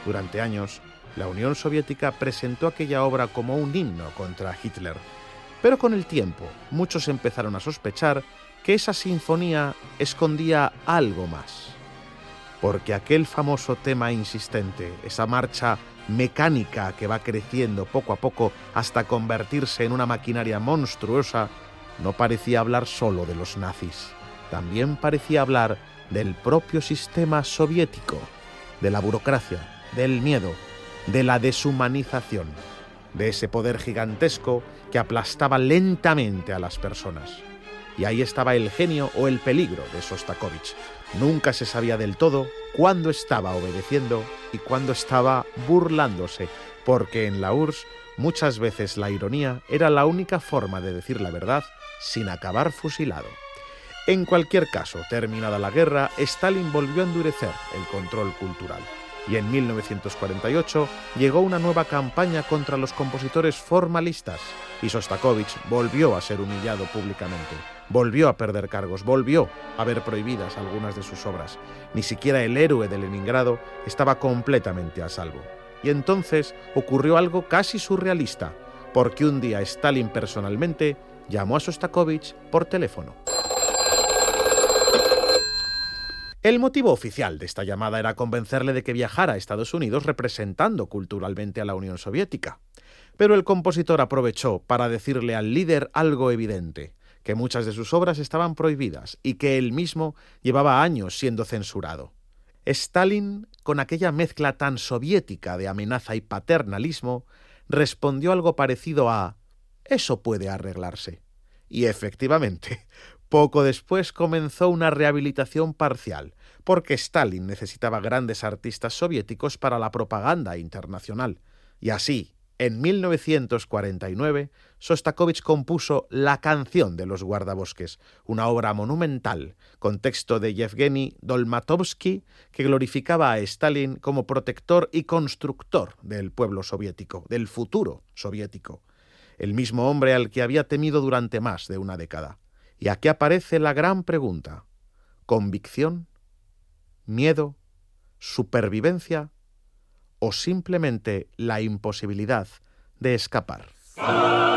Durante años, la Unión Soviética presentó aquella obra como un himno contra Hitler. Pero con el tiempo, muchos empezaron a sospechar que esa sinfonía escondía algo más. Porque aquel famoso tema insistente, esa marcha mecánica que va creciendo poco a poco hasta convertirse en una maquinaria monstruosa, no parecía hablar solo de los nazis. También parecía hablar del propio sistema soviético, de la burocracia, del miedo, de la deshumanización, de ese poder gigantesco que aplastaba lentamente a las personas. Y ahí estaba el genio o el peligro de Shostakóvich. Nunca se sabía del todo cuándo estaba obedeciendo y cuándo estaba burlándose, porque en la URSS muchas veces la ironía era la única forma de decir la verdad sin acabar fusilado. En cualquier caso, terminada la guerra, Stalin volvió a endurecer el control cultural. Y en 1948 llegó una nueva campaña contra los compositores formalistas y Shostakóvich volvió a ser humillado públicamente, volvió a perder cargos, volvió a ver prohibidas algunas de sus obras. Ni siquiera el héroe de Leningrado estaba completamente a salvo. Y entonces ocurrió algo casi surrealista, porque un día Stalin personalmente llamó a Shostakóvich por teléfono. El motivo oficial de esta llamada era convencerle de que viajara a Estados Unidos representando culturalmente a la Unión Soviética. Pero el compositor aprovechó para decirle al líder algo evidente, que muchas de sus obras estaban prohibidas y que él mismo llevaba años siendo censurado. Stalin, con aquella mezcla tan soviética de amenaza y paternalismo, respondió algo parecido a «eso puede arreglarse». Y efectivamente, poco después comenzó una rehabilitación parcial, porque Stalin necesitaba grandes artistas soviéticos para la propaganda internacional. Y así, en 1949, Shostakóvich compuso La canción de los guardabosques, una obra monumental, con texto de Yevgeny Dolmatovsky, que glorificaba a Stalin como protector y constructor del pueblo soviético, del futuro soviético. El mismo hombre al que había temido durante más de una década. Y aquí aparece la gran pregunta: ¿convicción? ¿Miedo? ¿Supervivencia? ¿O simplemente la imposibilidad de escapar?